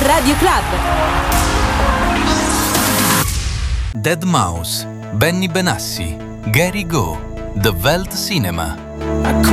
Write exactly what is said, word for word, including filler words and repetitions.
Radio Club. deadmau five, Benny Benassi, Gary Go, The Welt Cinema.